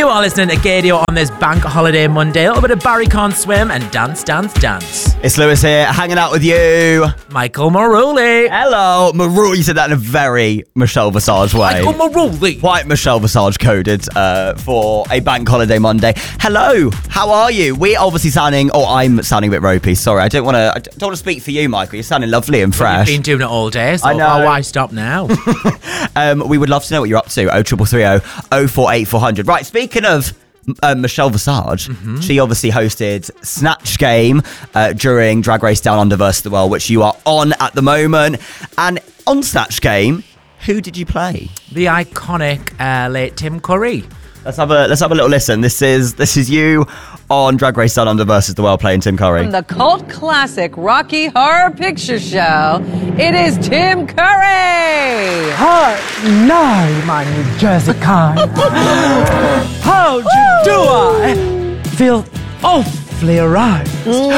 You are listening to Gadio on this bank holiday Monday. A little bit of Barry Can't Swim and Dance, Dance, Dance. It's Lewis here, hanging out with you. Michael Maruli. Hello. Maruli, you said that in a very Michelle Visage way. Michael Maruli. Quite Michelle Visage coded for a bank holiday Monday. Hello, how are you? We're obviously sounding, I'm sounding a bit ropey. Sorry, I don't want to speak for you, Michael. You're sounding lovely and fresh. You've been doing it all day, so I know. why stop now? We would love to know what you're up to. 0330 048 400. Right, speaking of Michelle Visage, she obviously hosted Snatch Game during Drag Race Down Under vs. The World, which you are on at the moment. And on Snatch Game, who did you play? The iconic late Tim Curry. Let's have a little listen. This is you on Drag Race Down Under vs. The World playing Tim Curry. From the cult classic Rocky Horror Picture Show, it is Tim Curry. Hi, now, my New Jersey kind. How do I feel awfully aroused?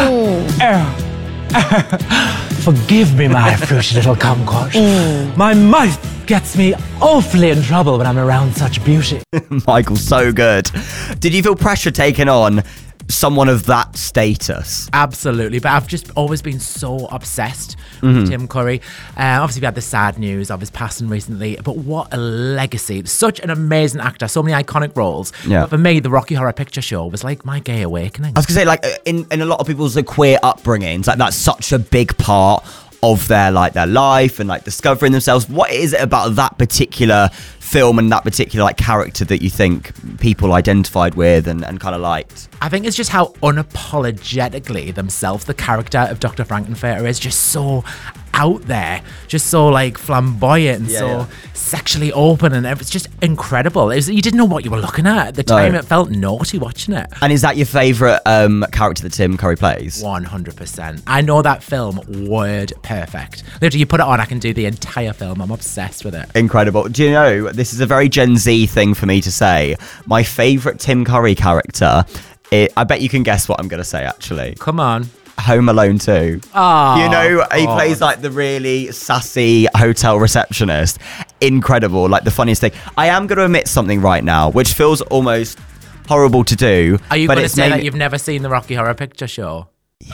Forgive me, my fruity little kumquat. My mouth gets me awfully in trouble when I'm around such beauty. Michael, so good. Did you feel pressure taking on someone of that status? Absolutely, but I've just always been so obsessed with Tim Curry. Obviously, we had the sad news of his passing recently, but what a legacy. Such an amazing actor, so many iconic roles. Yeah. But for me, the Rocky Horror Picture Show was like my gay awakening. I was going to say, like, in a lot of people's queer upbringings, like, that's such a big part of their life and like discovering themselves. What is it about that particular film and that particular character that you think people identified with and kind of liked? I think it's just how unapologetically themselves the character of Dr. Frankenfurter is, just so out there, just so flamboyant and so sexually open, and it's just incredible. You didn't know what you were looking at the time. No. It felt naughty watching it. And is that your favourite character that Tim Curry plays? 100%. I know that film word perfect. Literally, you put it on, I can do the entire film. I'm obsessed with it. Incredible. Do you know, this is a very Gen Z thing for me to say. My favourite Tim Curry character, I bet you can guess what I'm going to say, actually. Come on. Home Alone 2. Oh, you know, he God. plays the really sassy hotel receptionist. Incredible, the funniest thing. I am going to admit something right now, which feels almost horrible to do. Are you going to say that you've never seen the Rocky Horror Picture Show?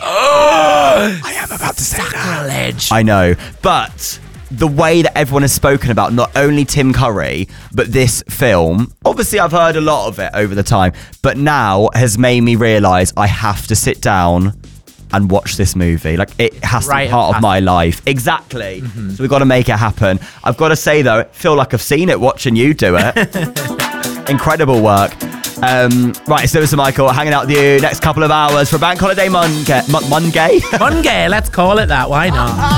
I am about to say Sacrilege. that. I know, but the way that everyone has spoken about not only Tim Curry, but this film, obviously I've heard a lot of it over the time, but now has made me realise I have to sit down and watch this movie. It has to be part of my life. Exactly. So we've got to make it happen. I've got to say though, I feel like I've seen it watching you do it. Incredible work. Right, it's Lewis and Michael hanging out with you next couple of hours for Bank Holiday Monday. Monday, let's call it that. Why not?